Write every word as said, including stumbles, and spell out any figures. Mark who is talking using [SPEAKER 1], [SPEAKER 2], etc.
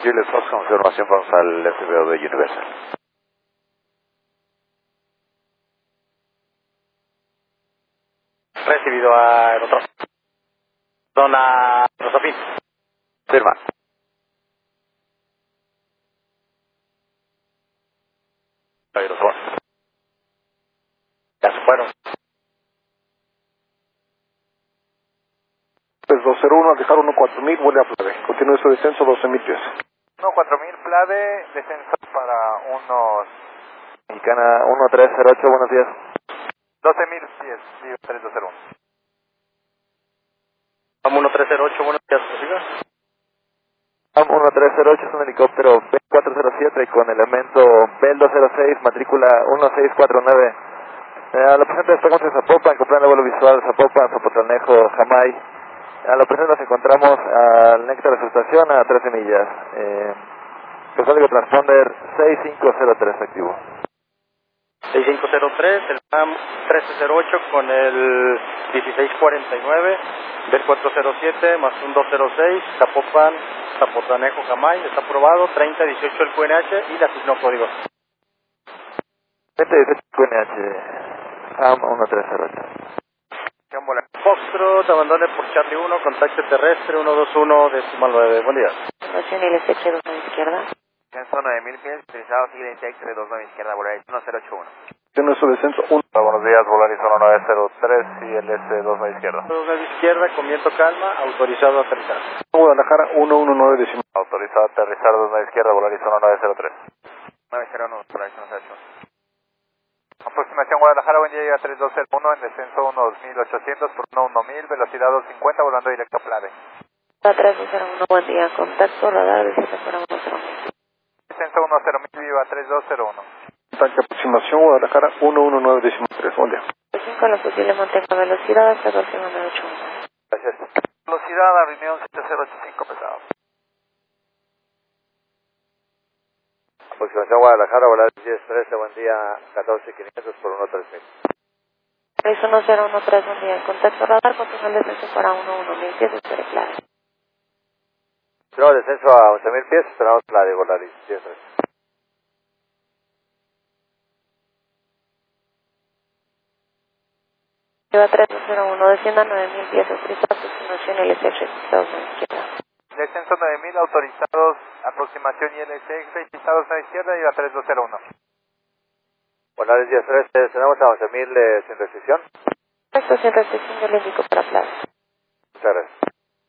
[SPEAKER 1] Julius Fox, confirmación, vamos al F B O de Universal.
[SPEAKER 2] Recibido a Aerotron. Zona Rosapin.
[SPEAKER 1] Firma.
[SPEAKER 2] Aerotron. Ya se fueron.
[SPEAKER 3] tres dos cero uno, al dejar uno cuatro mil, vuelve a Plave. Continúe su descenso, doce mil pies.
[SPEAKER 1] uno cuatro mil, Plave, descenso para unos... Mexicana uno tres cero ocho, buenos días. doce mil pies, Viva tres dos cero uno.
[SPEAKER 2] Vamos uno tres cero ocho, buenos días, ¿siga?
[SPEAKER 1] AM uno tres cero ocho es un helicóptero B cuatro cero siete con elemento B dos cero seis, matrícula uno seis cuatro nueve. Eh, a la presente despegamos en Zapopan, comprando vuelo visual Zapopan, Zapotlanejo, Jamay. A la presente nos encontramos al néctar de su estación a trece millas. Eh, el código transponder seis cinco cero tres activo.
[SPEAKER 2] seis cinco cero tres, el AM trece cero ocho con el dieciséis cuarenta y nueve, B cuatro cero siete más un dos cero seis, Zapopan, Zapotlanejo, Jamay, está aprobado, treinta dieciocho el Q N H y le asignó código.
[SPEAKER 1] treinta dieciocho Q N H, AM uno tres cero ocho.
[SPEAKER 2] Foxtrot, abandone por Charlie uno, contacto terrestre uno dos uno, decimal nueve, buen día.
[SPEAKER 4] Estación L S X dos nueve izquierda.
[SPEAKER 1] Descenso nueve mil pies, utilizado sigue X dos nueve izquierda, Volaris uno cero ocho uno.
[SPEAKER 3] Continúe su descenso, uno.
[SPEAKER 1] Buenos días, Volaris uno nueve cero tres y el S dos nueve izquierda.
[SPEAKER 2] dos nueve izquierda, con viento calma, autorizado a aterrizar.
[SPEAKER 3] Guadalajara uno uno nueve decimal.
[SPEAKER 1] Autorizado a aterrizar dos nueve izquierda, Volaris uno nueve cero tres. nueve cero uno, Volaris uno cero ocho. Aproximación Guadalajara, buen día, llega tres dos cero uno en descenso uno dos mil ochocientos por uno uno mil, velocidad doscientos cincuenta, volando directo a Plave.
[SPEAKER 4] tres dos cero uno, buen día, contacto, radar, desciende para uno cero mil.
[SPEAKER 1] Descenso uno cero mil, viva tres dos cero uno.
[SPEAKER 3] Tanque aproximación Guadalajara uno uno nueve decimal tres, buen día.
[SPEAKER 4] cinco, lo posible mantenga velocidad hasta doce nueve ocho uno.
[SPEAKER 1] Gracias. Velocidad a reunión siete cero ocho cinco, pesado. Aproximación Guadalajara, Volaris diez trece, buen día, catorce quinientos por uno tres mil.
[SPEAKER 4] tres uno cero uno tres, buen día, contacto, radar, continúa el descenso para uno uno mil pies, espere claro.
[SPEAKER 1] No, descenso a once mil pies, esperamos la de Volaris diez trece.
[SPEAKER 4] Lleva tres dos cero uno, descienda nueve mil pies, autorizado, aproximación L S X dos nueve izquierda.
[SPEAKER 1] Descenso nueve mil, autorizados, aproximación I L S X, registrados a la izquierda y a tres dos cero uno. Volaris diez trece, tenemos a once mil eh, sin restricción.
[SPEAKER 4] Esto sin restricción, yo le indico para plaza.
[SPEAKER 1] Muchas gracias.